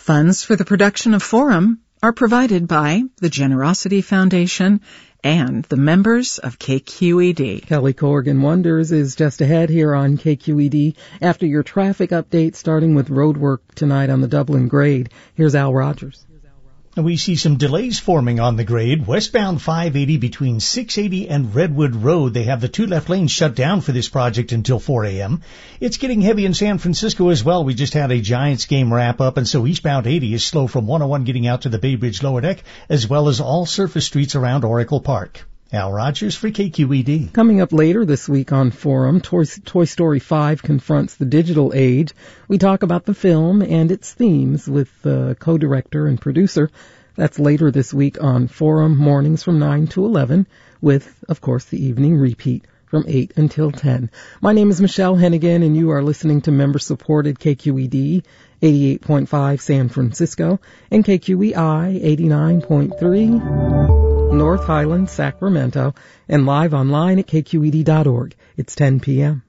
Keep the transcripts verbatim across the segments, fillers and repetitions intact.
Funds for the production of Forum are provided by the Generosity Foundation and the members of K Q E D. Kelly Corrigan Wonders is just ahead here on K Q E D after your traffic update, starting with road work tonight on the Dublin grade. Here's Al Rogers. We see some delays forming on the grade. Westbound five eighty between six eighty and Redwood Road. They have the two left lanes shut down for this project until four a.m. It's getting heavy in San Francisco as well. We just had a Giants game wrap up, and so eastbound eighty is slow from one oh one getting out to the Bay Bridge Lower Deck, as well as all surface streets around Oracle Park. Al Rogers for K Q E D. Coming up later this week on Forum, Toy, Toy Story five confronts the digital age. We talk about the film and its themes with uh, co-director and producer. That's later this week on Forum, mornings from nine to eleven, with, of course, the evening repeat from eight until ten. My name is Michelle Hennigan, and you are listening to member-supported K Q E D eighty-eight point five San Francisco and K Q E I eighty-nine point three North Highlands, Sacramento, and live online at K Q E D dot org. It's ten p.m.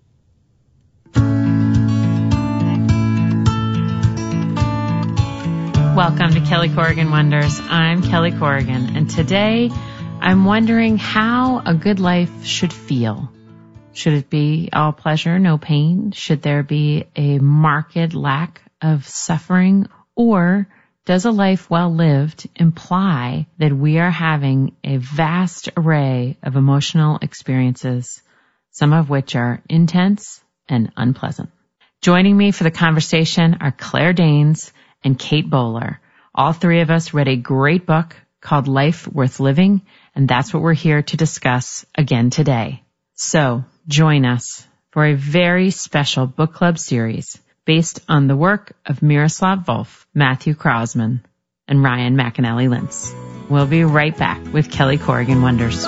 Welcome to Kelly Corrigan Wonders. I'm Kelly Corrigan, and today I'm wondering how a good life should feel. Should it be all pleasure, no pain? Should there be a marked lack of suffering? Or does a life well lived imply that we are having a vast array of emotional experiences, some of which are intense and unpleasant? Joining me for the conversation are Claire Danes and Kate Bowler. All three of us read a great book called Life Worth Living, and that's what we're here to discuss again today. So join us for a very special book club series based on the work of Miroslav Volf, Matthew Krausman, and Ryan McAnally Lintz. We'll be right back with Kelly Corrigan Wonders.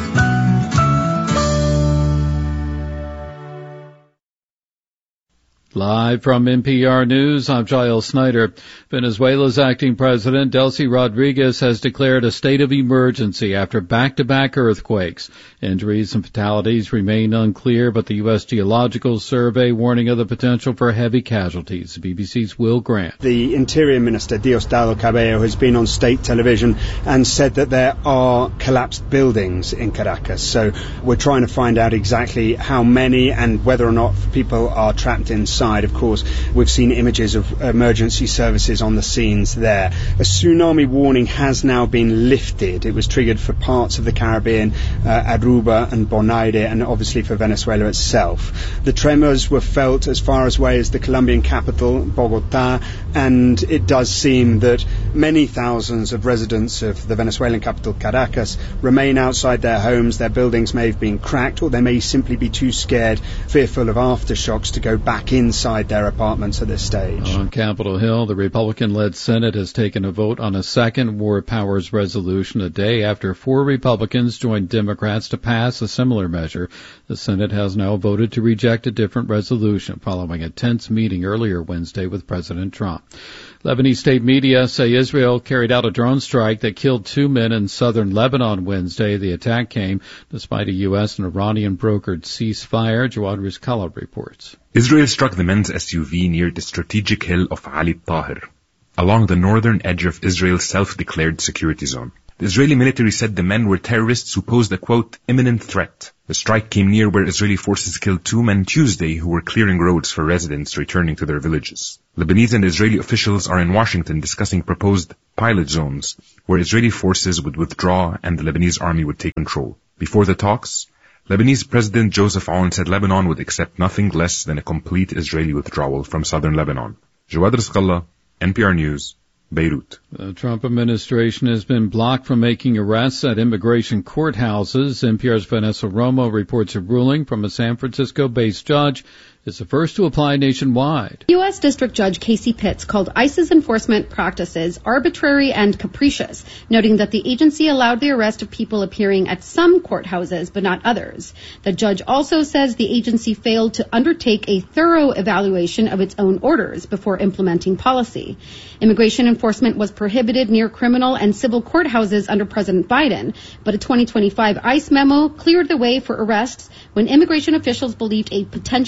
Live from N P R News, I'm Giles Snyder. Venezuela's acting president, Delcy Rodriguez, has declared a state of emergency after back-to-back earthquakes. Injuries and fatalities remain unclear, but the U S Geological Survey warning of the potential for heavy casualties. B B C's Will Grant. The Interior Minister, Diosdado Cabello, has been on state television and said that there are collapsed buildings in Caracas. So we're trying to find out exactly how many and whether or not people are trapped inside. Of course, we've seen images of emergency services on the scenes there. A tsunami warning has now been lifted. It was triggered for parts of the Caribbean, uh, Aruba and Bonaire, and obviously for Venezuela itself. The tremors were felt as far away as the Colombian capital, Bogota, and it does seem that many thousands of residents of the Venezuelan capital, Caracas, remain outside their homes. Their buildings may have been cracked, or they may simply be too scared, fearful of aftershocks, to go back in inside their apartments at this stage. On Capitol Hill, the Republican-led Senate has taken a vote on a second War Powers resolution a day after four Republicans joined Democrats to pass a similar measure. The Senate has now voted to reject a different resolution following a tense meeting earlier Wednesday with President Trump. Lebanese state media say Israel carried out a drone strike that killed two men in southern Lebanon Wednesday. The attack came despite a U S and Iranian-brokered ceasefire. Jawad Rizkallah reports. Israel struck the men's S U V near the strategic hill of Ali Tahir, along the northern edge of Israel's self-declared security zone. The Israeli military said the men were terrorists who posed a, quote, imminent threat. The strike came near where Israeli forces killed two men Tuesday who were clearing roads for residents returning to their villages. Lebanese and Israeli officials are in Washington discussing proposed pilot zones where Israeli forces would withdraw and the Lebanese army would take control. Before the talks, Lebanese President Joseph Aoun said Lebanon would accept nothing less than a complete Israeli withdrawal from southern Lebanon. Jawad Rizkallah, N P R News, Beirut. The Trump administration has been blocked from making arrests at immigration courthouses. N P R's Vanessa Romo reports a ruling from a San Francisco-based judge is the first to apply nationwide. U S District Judge Casey Pitts called ICE's enforcement practices arbitrary and capricious, noting that the agency allowed the arrest of people appearing at some courthouses but not others. The judge also says the agency failed to undertake a thorough evaluation of its own orders before implementing policy. Immigration enforcement was prohibited near criminal and civil courthouses under President Biden, but a twenty twenty-five ICE memo cleared the way for arrests when immigration officials believed a potentially dangerous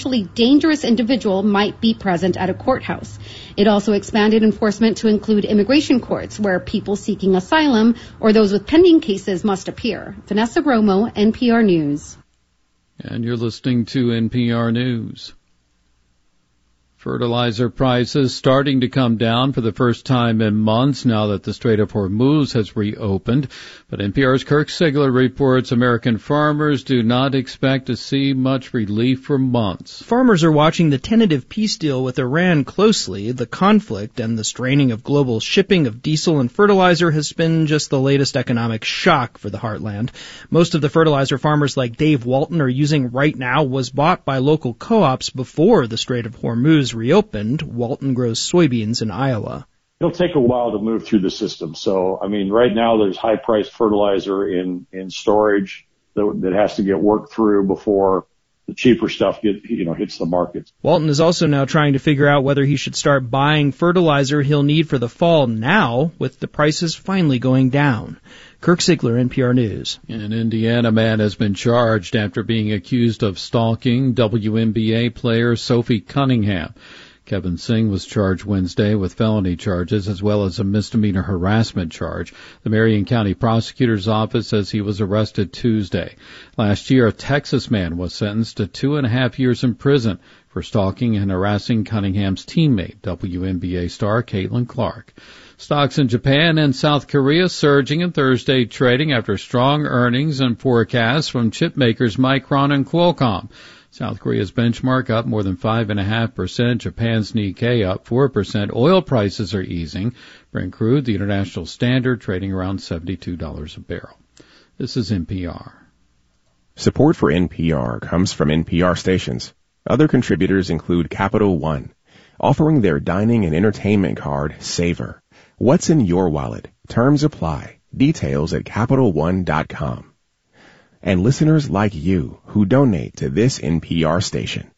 dangerous individual might be present at a courthouse. It also expanded enforcement to include immigration courts, where people seeking asylum or those with pending cases must appear. Vanessa Romo, N P R News. And you're listening to N P R News. Fertilizer prices starting to come down for the first time in months now that the Strait of Hormuz has reopened. But N P R's Kirk Sigler reports American farmers do not expect to see much relief for months. Farmers are watching the tentative peace deal with Iran closely. The conflict and the straining of global shipping of diesel and fertilizer has been just the latest economic shock for the heartland. Most of the fertilizer farmers like Dave Walton are using right now was bought by local co-ops before the Strait of Hormuz reopened. Walton grows soybeans in Iowa. It'll take a while to move through the system. So, I mean, right now there's high-priced fertilizer in, in storage that, that has to get worked through before the cheaper stuff get, you know, hits the markets. Walton is also now trying to figure out whether he should start buying fertilizer he'll need for the fall now, with the prices finally going down. Kirk Sigler, N P R News. In Indiana, a man has been charged after being accused of stalking W N B A player Sophie Cunningham. Kevin Singh was charged Wednesday with felony charges as well as a misdemeanor harassment charge. The Marion County Prosecutor's Office says he was arrested Tuesday. Last year, a Texas man was sentenced to two and a half years in prison for stalking and harassing Cunningham's teammate, W N B A star Caitlin Clark. Stocks in Japan and South Korea surging in Thursday trading after strong earnings and forecasts from chip makers Micron and Qualcomm. South Korea's benchmark up more than five point five percent. Japan's Nikkei up four percent. Oil prices are easing. Brent crude, the international standard, trading around seventy-two dollars a barrel. This is N P R. Support for N P R comes from N P R stations. Other contributors include Capital One, offering their dining and entertainment card, Savor. What's in your wallet? Terms apply. Details at Capital One dot com. And listeners like you who donate to this N P R station.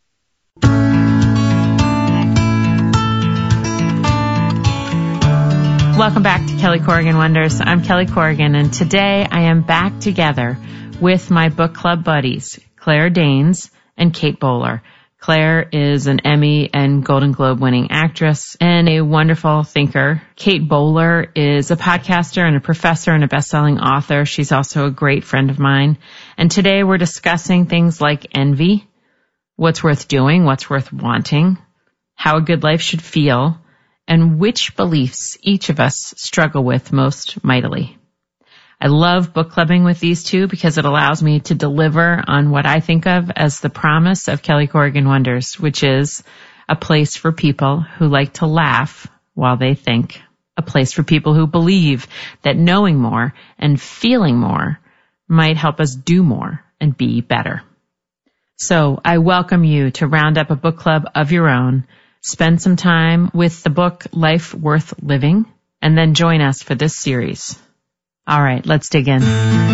Welcome back to Kelly Corrigan Wonders. I'm Kelly Corrigan, and today I am back together with my book club buddies, Claire Danes and Kate Bowler. Claire is an Emmy and Golden Globe winning actress and a wonderful thinker. Kate Bowler is a podcaster and a professor and a best-selling author. She's also a great friend of mine. And today we're discussing things like envy, what's worth doing, what's worth wanting, how a good life should feel, and which beliefs each of us struggle with most mightily. I love book clubbing with these two because it allows me to deliver on what I think of as the promise of Kelly Corrigan Wonders, which is a place for people who like to laugh while they think, a place for people who believe that knowing more and feeling more might help us do more and be better. So I welcome you to round up a book club of your own, spend some time with the book Life Worth Living, and then join us for this series. All right, let's dig in. All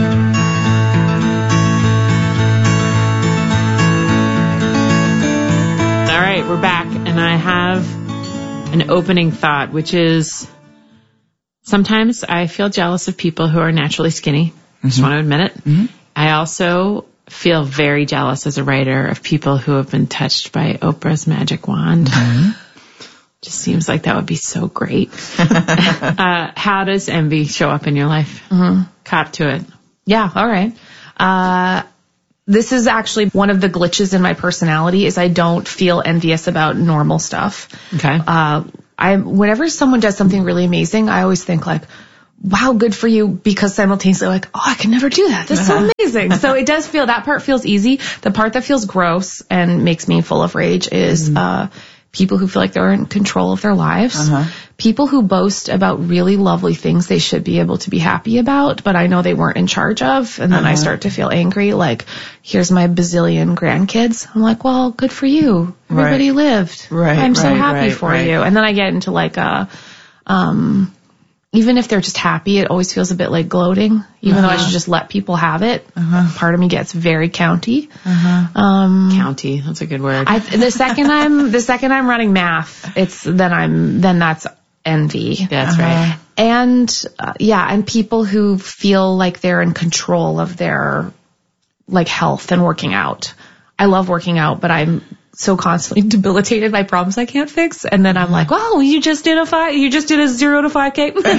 right, we're back, and I have an opening thought, which is sometimes I feel jealous of people who are naturally skinny. I just mm-hmm. want to admit it. Mm-hmm. I also feel very jealous as a writer of people who have been touched by Oprah's magic wand. Mm-hmm. Just seems like that would be so great. uh, how does envy show up in your life? Mm-hmm. Cop to it. Yeah, all right. Uh, this is actually one of the glitches in my personality is I don't feel envious about normal stuff. Okay. Uh, I whenever someone does something really amazing, I always think like, wow, good for you, because simultaneously like, oh, I can never do that. That's uh-huh. so amazing. So it does feel, that part feels easy. The part that feels gross and makes me full of rage is, mm-hmm. uh, people who feel like they're in control of their lives, uh-huh. people who boast about really lovely things they should be able to be happy about, but I know they weren't in charge of. And then uh-huh. I start to feel angry, like, here's my bazillion grandkids. I'm like, well, good for you. Everybody right. lived. Right. I'm so right, happy right, for right. you. And then I get into like a, um, even if they're just happy, it always feels a bit like gloating, even uh-huh. though I should just let people have it. Uh-huh. Part of me gets very county. Uh-huh. Um, county, that's a good word. I, the second I'm, the second I'm running math, it's, then I'm, then that's envy. That's uh-huh. right. And, uh, yeah, and people who feel like they're in control of their, like, health and working out. I love working out, but I'm, so constantly debilitated by problems I can't fix. And then I'm like, wow, you just did a five, you just did a zero to five K. I'm so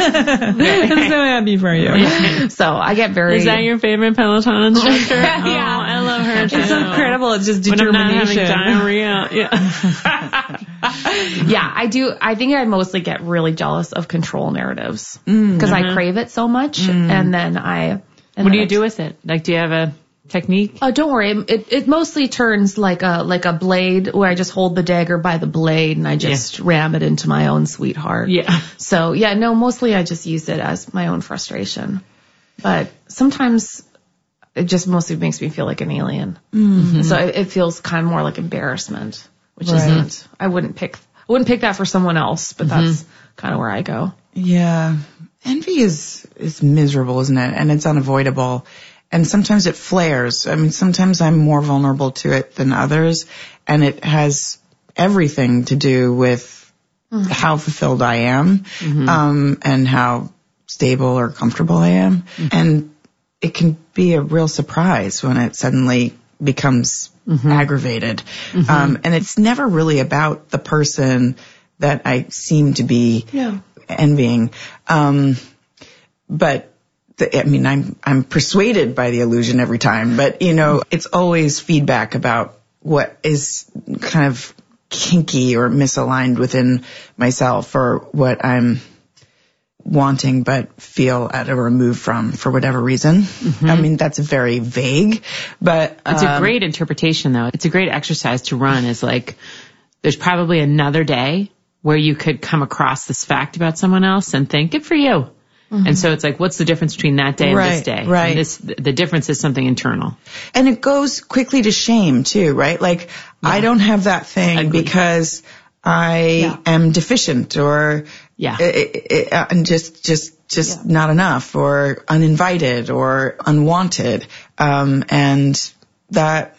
happy for you. So I get very. Is that your favorite Peloton instructor? Yeah. Oh, I love her too. It's incredible. It's just when determination. I'm not having diarrhea. Yeah. Yeah, I do. I think I mostly get really jealous of control narratives because mm, I crave it so much. Mm. And then I. And what then do you I, do with it? Like, do you have a technique? Oh, don't worry. It it mostly turns like a like a blade where I just hold the dagger by the blade and I just yeah. ram it into my own sweetheart. Yeah. So yeah, no, mostly I just use it as my own frustration. But sometimes it just mostly makes me feel like an alien. Mm-hmm. So it, it feels kind of more like embarrassment, which right. isn't. I wouldn't pick. I wouldn't pick that for someone else, but mm-hmm. that's kind of where I go. Yeah. Envy is is miserable, isn't it? And it's unavoidable. And sometimes it flares. I mean, sometimes I'm more vulnerable to it than others. And it has everything to do with mm-hmm. how fulfilled I am, mm-hmm. um, and how stable or comfortable I am. Mm-hmm. And it can be a real surprise when it suddenly becomes mm-hmm. aggravated. Mm-hmm. Um, and it's never really about the person that I seem to be yeah. envying. Um, but I mean, I'm, I'm persuaded by the illusion every time, but you know, it's always feedback about what is kind of kinky or misaligned within myself or what I'm wanting but feel at a remove from for whatever reason. Mm-hmm. I mean, that's very vague, but it's um, a great interpretation though. It's a great exercise to run is like, there's probably another day where you could come across this fact about someone else and think, good for you. Mm-hmm. And so it's like, what's the difference between that day and right, this day? Right. And this, the difference is something internal. And it goes quickly to shame too, right? Like, yeah. I don't have that thing Agreed. because I yeah. am deficient or, yeah, it, it, uh, and just, just, just yeah. not enough or uninvited or unwanted. Um, and that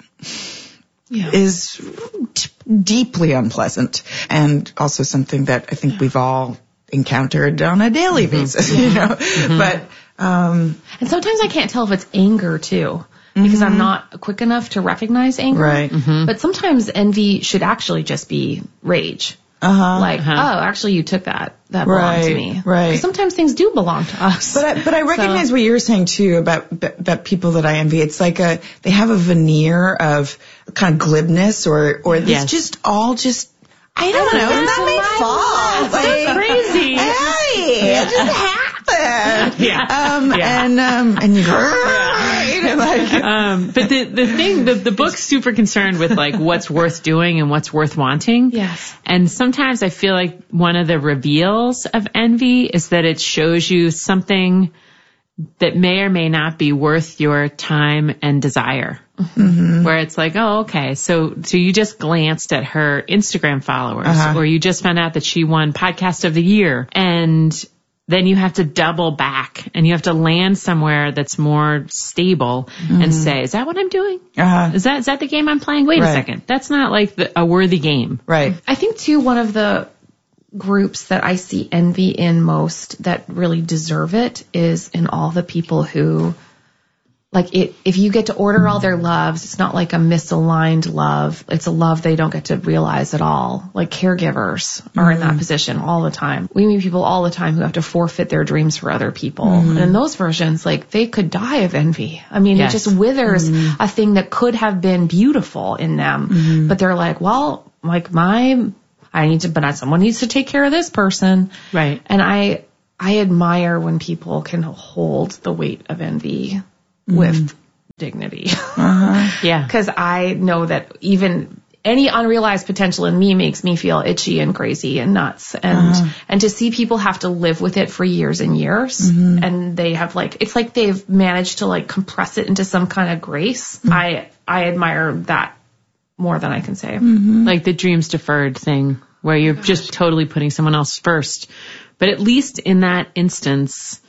yeah. is t- deeply unpleasant and also something that I think yeah. we've all encountered on a daily mm-hmm. basis, you know, mm-hmm. but, um, and sometimes I can't tell if it's anger too, because mm-hmm. I'm not quick enough to recognize anger. Right. Mm-hmm. But sometimes envy should actually just be rage. Uh-huh. Like, uh-huh. oh, actually you took that. That right, belonged to me. Right. 'Cause sometimes things do belong to us. But I, but I recognize so. what you're saying too about, about people that I envy. It's like a, they have a veneer of kind of glibness or, or yes. it's just all just, I don't know. It's not my fault. That's so crazy. Hey, it just happened. Yeah. Um, yeah. and, um, and you go, you know, like, um, but the, the thing, the, the book's super concerned with like what's worth doing and what's worth wanting. Yes. And sometimes I feel like one of the reveals of envy is that it shows you something that may or may not be worth your time and desire. Mm-hmm. Where it's like, oh, okay, so so you just glanced at her Instagram followers, uh-huh. or you just found out that she won Podcast of the Year, and then you have to double back and you have to land somewhere that's more stable mm-hmm. and say, is that what I'm doing? Uh-huh. Is that is that the game I'm playing? Wait right. a second, that's not like the, a worthy game. Right. I think too, one of the groups that I see envy in most that really deserve it is in all the people who, like, it, if you get to order all their loves, it's not like a misaligned love. It's a love they don't get to realize at all. Like caregivers are mm-hmm. in that position all the time. We meet people all the time who have to forfeit their dreams for other people. Mm-hmm. And in those versions, like, they could die of envy. I mean, yes. it just withers mm-hmm. a thing that could have been beautiful in them. Mm-hmm. But they're like, well, like my... I need to, but not someone needs to take care of this person. Right. And I, I admire when people can hold the weight of envy mm-hmm. with dignity. Uh-huh. Yeah. Cause I know that even any unrealized potential in me makes me feel itchy and crazy and nuts. And, uh-huh. and to see people have to live with it for years and years mm-hmm. and they have like, it's like they've managed to like compress it into some kind of grace. Mm-hmm. I, I admire that more than I can say. Mm-hmm. Like the dreams deferred thing where you're Gosh. just totally putting someone else first. But at least in that instance,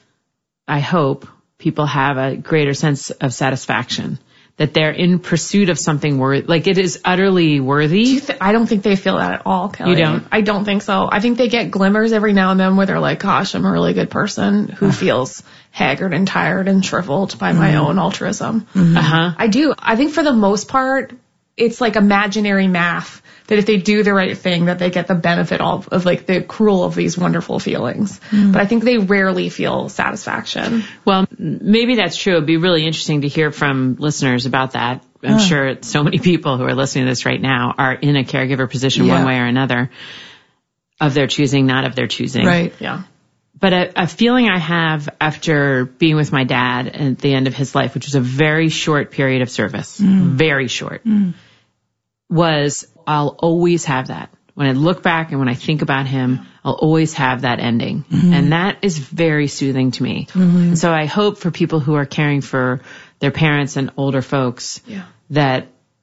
I hope people have a greater sense of satisfaction that they're in pursuit of something worthy. Like it is utterly worthy. Do you th- I don't think they feel that at all, Kelly. You don't? I don't think so. I think they get glimmers every now and then where they're like, gosh, I'm a really good person who feels haggard and tired and shriveled by mm-hmm. my own altruism. Mm-hmm. Uh-huh. I do. I think for the most part, it's like imaginary math that if they do the right thing, that they get the benefit of, of like the accrual of these wonderful feelings. Mm. But I think they rarely feel satisfaction. Well, maybe that's true. It'd be really interesting to hear from listeners about that. I'm uh. sure so many people who are listening to this right now are in a caregiver position yeah. one way or another, of their choosing, not of their choosing. Right. Yeah. But a, a feeling I have after being with my dad at the end of his life, which was a very short period of service, mm. very short, mm. was I'll always have that. When I look back and when I think about him, I'll always have that ending. Mm-hmm. And that is very soothing to me. Mm-hmm. And so I hope for people who are caring for their parents and older folks yeah. that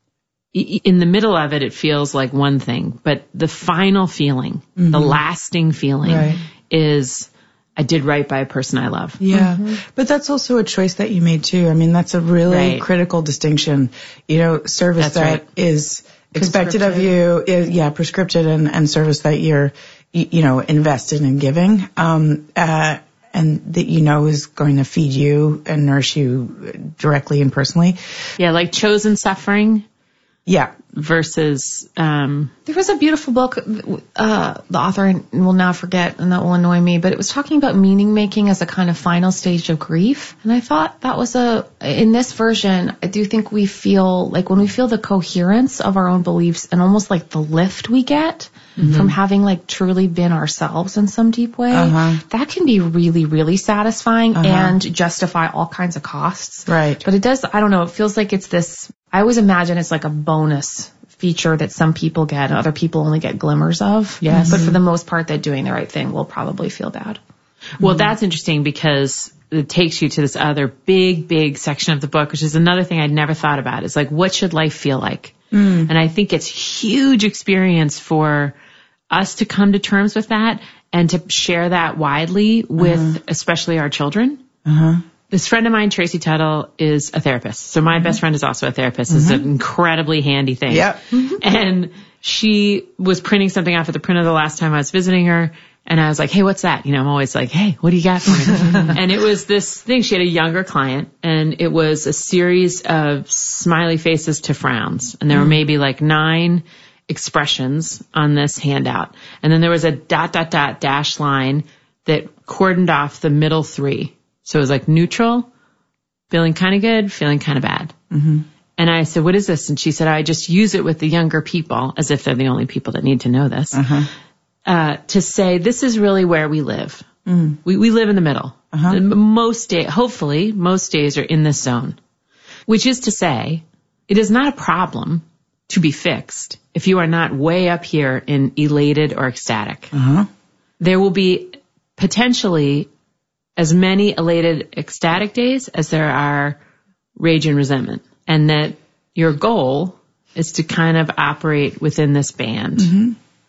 in the middle of it, it feels like one thing, but the final feeling, mm-hmm. the lasting feeling right. is I did right by a person I love. Yeah. Mm-hmm. But that's also a choice that you made too. I mean, that's a really right. critical distinction. You know, service that's that right. is expected of you, is, yeah, prescripted and, and service that you're, you, you know, invested in giving, um, uh, and that you know is going to feed you and nourish you directly and personally. Yeah, like chosen suffering. Yeah. Versus, um, there was a beautiful book, uh, the author will now forget and that will annoy me, but it was talking about meaning making as a kind of final stage of grief. And I thought that was a, in this version, I do think we feel like when we feel the coherence of our own beliefs and almost like the lift we get mm-hmm. from having like truly been ourselves in some deep way, uh-huh. that can be really, really satisfying uh-huh. and justify all kinds of costs. Right. But it does, I don't know, it feels like it's this, I always imagine it's like a bonus feature that some people get and other people only get glimmers of. Yes. But for the most part, that doing the right thing will probably feel bad. Well, mm-hmm. that's interesting because it takes you to this other big, big section of the book, which is another thing I'd never thought about. Is like, what should life feel like? Mm. And I think it's huge experience for us to come to terms with that and to share that widely with uh-huh. especially our children. Uh-huh. This friend of mine, Tracy Tuttle, is a therapist. So my mm-hmm. best friend is also a therapist. Mm-hmm. It's an incredibly handy thing. Yep. And she was printing something off at the printer the last time I was visiting her. And I was like, hey, what's that? You know, I'm always like, hey, what do you got for me? And it was this thing. She had a younger client and it was a series of smiley faces to frowns. And there mm-hmm. were maybe like nine expressions on this handout. And then there was a dot, dot, dot dash line that cordoned off the middle three. So it was like neutral, feeling kind of good, feeling kind of bad. Mm-hmm. And I said, what is this? And she said, I just use it with the younger people, as if they're the only people that need to know this, uh-huh. uh, to say this is really where we live. Mm. We, we live in the middle. Uh-huh. Most days, hopefully, most days are in this zone, which is to say it is not a problem to be fixed if you are not way up here in elated or ecstatic. Uh-huh. There will be potentially as many elated, ecstatic days as there are rage and resentment. And that your goal is to kind of operate within this band. Mm-hmm.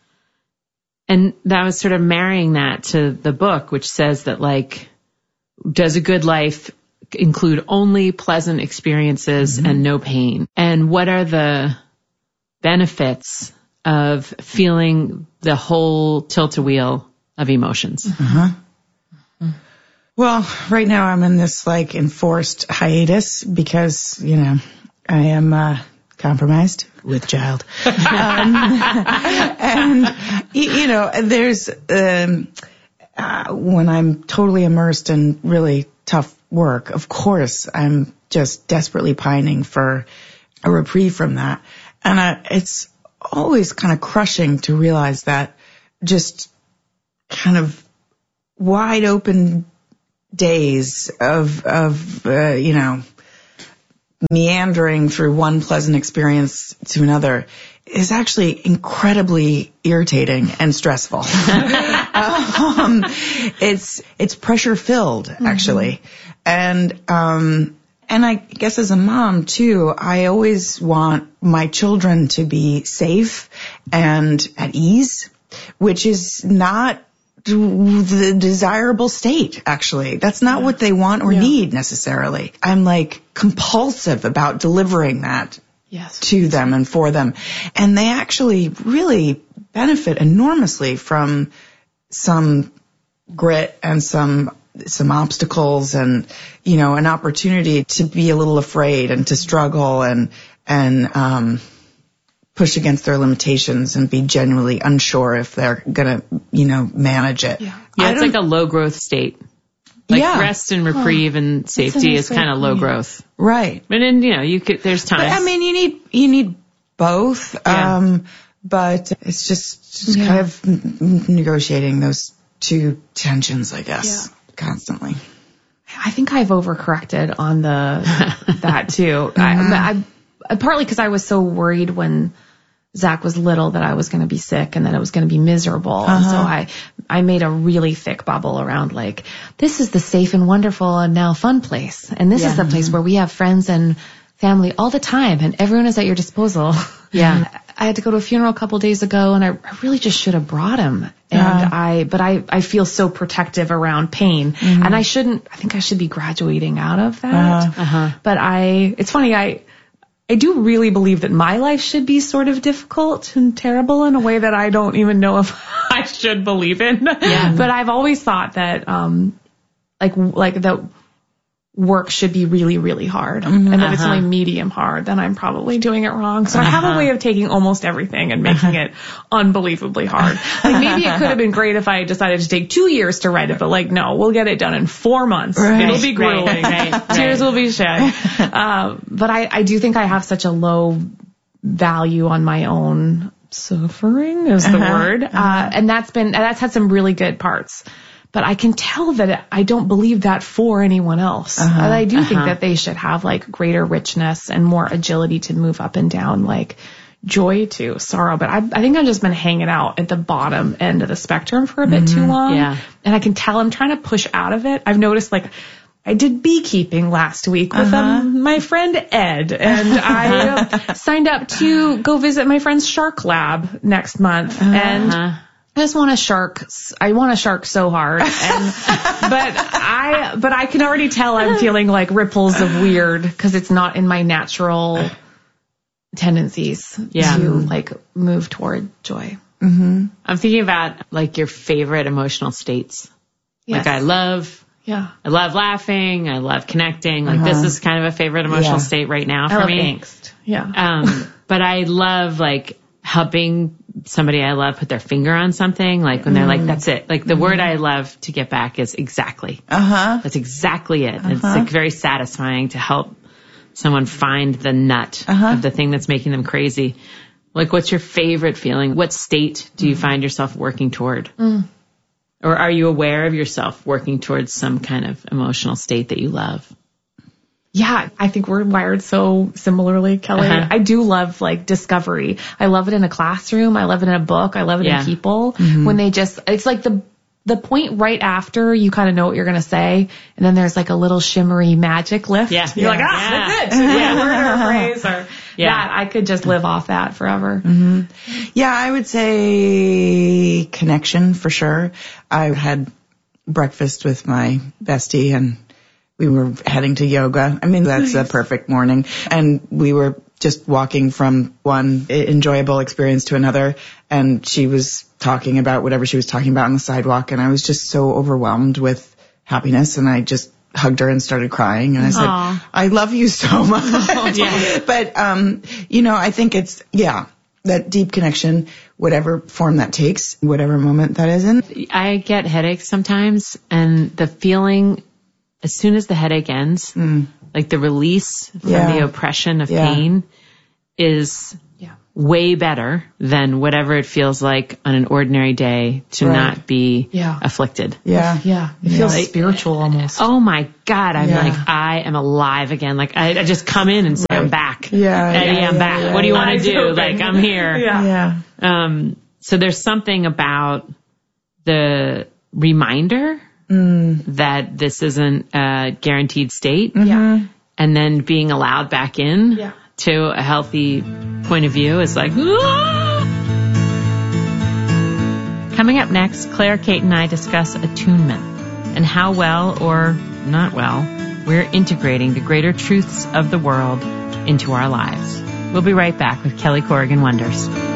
And that was sort of marrying that to the book, which says that, like, does a good life include only pleasant experiences mm-hmm. and no pain? And what are the benefits of feeling the whole tilt-a-wheel of emotions? Uh-huh. Well, right now I'm in this like enforced hiatus because, you know, I am uh, compromised with child. um, and, you know, there's, um, uh, when I'm totally immersed in really tough work, of course, I'm just desperately pining for a reprieve from that. And I, it's always kind of crushing to realize that just kind of wide open days of, of, uh, you know, meandering through one pleasant experience to another is actually incredibly irritating and stressful. um, it's, it's pressure filled, actually. Mm-hmm. And, um, and I guess as a mom too, I always want my children to be safe and at ease, which is not the desirable state, actually. That's not yeah. what they want or yeah. need necessarily. I'm like compulsive about delivering that yes. to them and for them. And they actually really benefit enormously from some grit and some some obstacles and, you know, an opportunity to be a little afraid and to struggle and, and, um, push against their limitations and be genuinely unsure if they're going to, you know, manage it. Yeah, yeah it's like a low growth state. Like yeah. rest and reprieve oh, and safety is kind of low growth. Right. But then, you know, you could, there's times. But, I mean, you need, you need both. Yeah. Um, but it's just, just yeah. kind of n- negotiating those two tensions, I guess, yeah. constantly. I think I've overcorrected on the, that too. Mm-hmm. I, I, partly because I was so worried when Zach was little that I was going to be sick and that it was going to be miserable. Uh-huh. And so I, I made a really thick bubble around like, this is the safe and wonderful and now fun place. And this yeah. is the place where we have friends and family all the time and everyone is at your disposal. Yeah. I had to go to a funeral a couple days ago and I, I really just should have brought him. And uh-huh. I, but I, I feel so protective around pain mm-hmm. and I shouldn't, I think I should be graduating out of that. Uh-huh. Uh-huh. But I, it's funny, I, I do really believe that my life should be sort of difficult and terrible in a way that I don't even know if I should believe in. Yeah. But I've always thought that, um, like, like that work should be really, really hard. Mm-hmm. And if uh-huh. it's only medium hard, then I'm probably doing it wrong. So uh-huh. I have a way of taking almost everything and making uh-huh. it unbelievably hard. Like maybe it could have been great if I decided to take two years to write it, but like, no, we'll get it done in four months. Right. It'll be grueling. Right. Right. Tears will be shed. Uh, but I, I do think I have such a low value on my own suffering is the uh-huh. word. Uh-huh. Uh, and that's been, that's had some really good parts. But I can tell that I don't believe that for anyone else. Uh-huh. And I do uh-huh. think that they should have like greater richness and more agility to move up and down, like joy to sorrow. But I, I think I've just been hanging out at the bottom end of the spectrum for a bit mm-hmm. too long. Yeah. And I can tell I'm trying to push out of it. I've noticed like I did beekeeping last week with uh-huh. um, my friend Ed, and I uh, signed up to go visit my friend's shark lab next month. Uh-huh. And I just want a shark. I want a shark so hard. And, but I, but I can already tell I'm feeling like ripples of weird because it's not in my natural tendencies yeah. to like move toward joy. Mm-hmm. I'm thinking about like your favorite emotional states. Yes. Like I love, yeah, I love laughing. I love connecting. Like uh-huh. this is kind of a favorite emotional yeah. state right now for I love me. Angst. Yeah. Um, but I love like helping somebody I love put their finger on something, like when they're mm. like, that's it. Like the mm. word I love to get back is exactly. Uh-huh. That's exactly it. Uh-huh. It's like very satisfying to help someone find the nut uh-huh. of the thing that's making them crazy. Like what's your favorite feeling? What state do you mm. find yourself working toward? Mm. Or are you aware of yourself working towards some kind of emotional state that you love? Yeah, I think we're wired so similarly, Kelly. Uh-huh. I do love like discovery. I love it in a classroom. I love it in a book. I love it yeah. in people mm-hmm. when they just, it's like the, the point right after you kind of know what you're going to say. And then there's like a little shimmery magic lift. Yeah. You're yeah. like, ah, yeah. that's it. Yeah. Word or phrase or yeah. that. I could just live off that forever. Mm-hmm. Yeah, I would say connection for sure. I had breakfast with my bestie and we were heading to yoga. I mean, that's nice. A perfect morning. And we were just walking from one enjoyable experience to another. And she was talking about whatever she was talking about on the sidewalk. And I was just so overwhelmed with happiness. And I just hugged her and started crying. And I said, Aww. I love you so much. Oh, yeah. But, um, you know, I think it's, yeah, that deep connection, whatever form that takes, whatever moment that is in. I get headaches sometimes. And the feeling, as soon as the headache ends, mm. like the release from yeah. the oppression of yeah. pain is yeah. way better than whatever it feels like on an ordinary day to right. not be yeah. afflicted. Yeah. Yeah. It yeah. feels like, spiritual almost. Oh my God. I'm yeah. like, I am alive again. Like I, I just come in and say, right. I'm back. Yeah. Eddie, yeah, I'm yeah, back. Yeah, what do you yeah. want to do? Open. Like I'm here. Yeah. Yeah. Um, so there's something about the reminder Mm. that this isn't a guaranteed state. Yeah. And then being allowed back in yeah. to a healthy point of view is like, ah! Coming up next, Claire, Kate, and I discuss attunement and how well or not well we're integrating the greater truths of the world into our lives. We'll be right back with Kelly Corrigan Wonders.